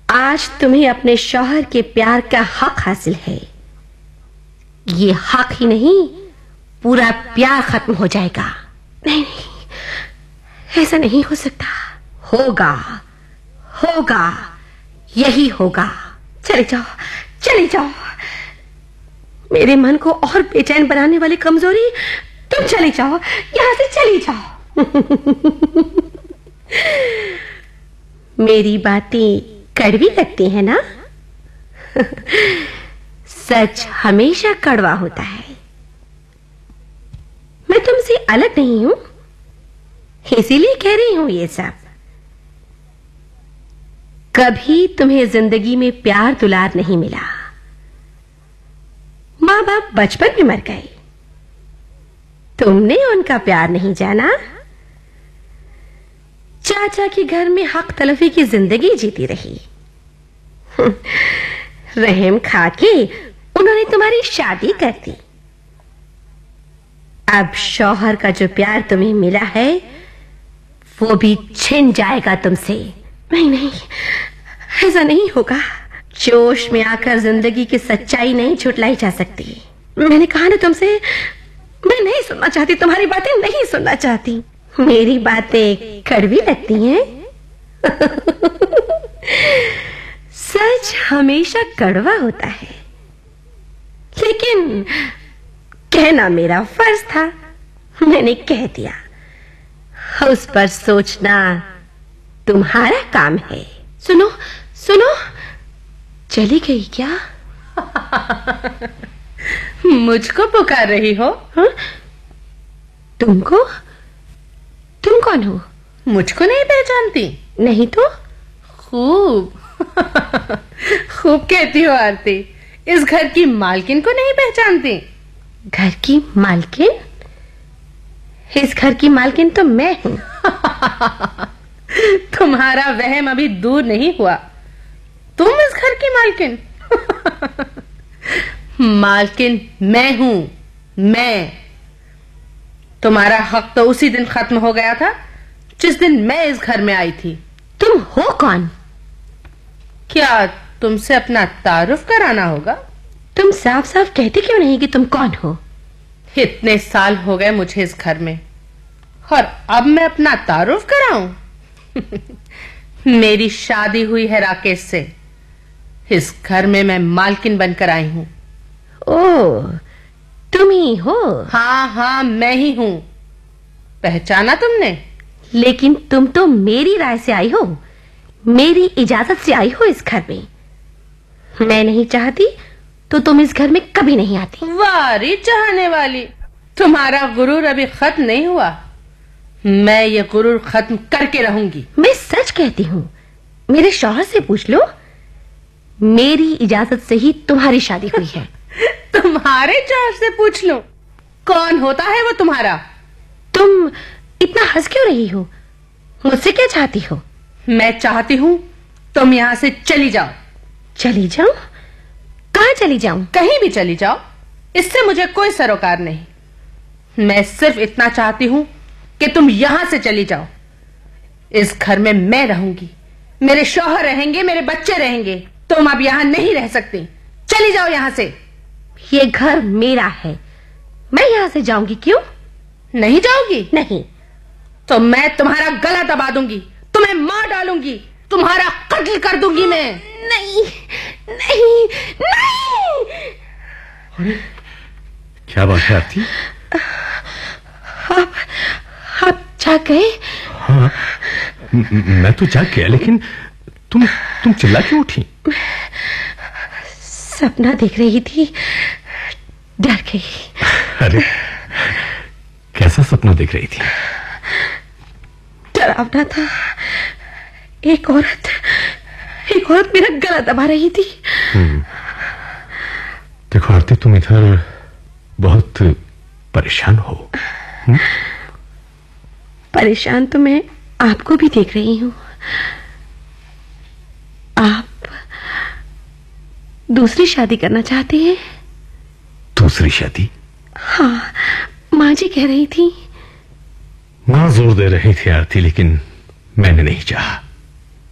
आज तुम्हें अपने शौहर के प्यार का हक हासिल है। ये हक ही नहीं, पूरा प्यार खत्म हो जाएगा। नहीं नहीं, ऐसा नहीं हो सकता। होगा, होगा, यही होगा। चले जाओ, चले जाओ। मेरे मन को और बेचैन बनाने वाली कमजोरी, तुम चले जाओ, यहां से चली जाओ। मेरी बातें कड़वी लगती है ना? सच हमेशा कड़वा होता है। मैं तुमसे अलग नहीं हूं, इसीलिए कह रही हूं ये सब। कभी तुम्हें जिंदगी में प्यार दुलार नहीं मिला। मां बाप बचपन में मर गए, तुमने उनका प्यार नहीं जाना। चाचा के घर में हक तलफी की जिंदगी जीती रही। रहम खा के उन्होंने तुम्हारी शादी कर दी। अब शौहर का जो प्यार तुम्हें मिला है वो भी छिन जाएगा तुमसे। नहीं नहीं, ऐसा नहीं होगा। जोश में आकर जिंदगी की सच्चाई नहीं छुटलाई जा सकती। मैंने कहा ना तुमसे, मैं नहीं सुनना चाहती, तुम्हारी बातें नहीं सुनना चाहती। मेरी बातें कड़वी लगती हैं। सच हमेशा कड़वा होता है, लेकिन कहना मेरा फर्ज था। मैंने कह दिया, उस पर सोचना तुम्हारा काम है। सुनो सुनो, चली गई क्या? मुझको पुकार रही हो? हा? तुमको? तुम कौन हो? मुझको नहीं पहचानती? नहीं तो? खूब खूब कहती हो आरती। इस घर की मालकिन को नहीं पहचानती? घर की मालकिन? इस घर की मालकिन तो मैं हूं। तुम्हारा वहम अभी दूर नहीं हुआ। तुम इस घर की मालकिन? मालकिन मैं हूं, मैं। तुम्हारा हक तो उसी दिन खत्म हो गया था जिस दिन मैं इस घर में आई थी। तुम हो कौन? क्या तुमसे अपना तारुफ कराना होगा? तुम साफ साफ कहते क्यों नहीं कि तुम कौन हो? इतने साल हो गए मुझे इस घर में, और अब मैं अपना तारुफ कराऊं? मेरी शादी हुई है राकेश से। इस घर में मैं मालकिन बनकर आई हूं। ओह, तुम ही हो? हाँ हाँ, मैं ही हूं। पहचाना तुमने? लेकिन तुम तो मेरी राय से आई हो, मेरी इजाजत से आई हो इस घर में। मैं नहीं चाहती तो तुम इस घर में कभी नहीं आती। वारी चाहने वाली, तुम्हारा गुरूर अभी खत्म नहीं हुआ। मैं ये गुरूर खत्म करके रहूंगी। मैं सच कहती हूँ, मेरे शौहर से पूछ लो। मेरी इजाजत से ही तुम्हारी शादी हुई है। तुम्हारे शौहर से पूछ लो? कौन होता है वो तुम्हारा? तुम इतना हंस क्यों रही हो? मुझसे क्या चाहती हो? मैं चाहती हूँ तुम यहाँ से चली जाओ। चली जाऊं? कहाँ चली जाऊं? कहीं भी चली जाओ, इससे मुझे कोई सरोकार नहीं। मैं सिर्फ इतना चाहती हूँ कि तुम यहां से चली जाओ। इस घर में मैं रहूंगी, मेरे शौहर रहेंगे, मेरे बच्चे रहेंगे। तुम अब यहां नहीं रह सकती। चली जाओ यहां से। ये घर मेरा है, मैं यहां से जाऊंगी। क्यों नहीं जाओगी? नहीं। तो मैं तुम्हारा गला दबा दूंगी, तुम्हें मार डालूंगी, तुम्हारा कत्ल कर दूंगी मैं। नहीं नहीं नहीं। अरे क्या बात है आरती? आप जाग गए? हाँ, मैं तो जाग गया, लेकिन तुम चिल्ला क्यों उठी? सपना देख रही थी, डर गई। अरे कैसा सपना देख रही थी? डरावना था। एक औरत मेरा गला दबा रही थी। देखो आरती, तुम इधर बहुत परेशान हो। परेशान तो मैं आपको भी देख रही हूं। आप दूसरी शादी करना चाहते हैं? दूसरी शादी? हाँ, माँ जी कह रही थी। माँ जोर दे रही थी आरती, लेकिन मैंने नहीं चाहा।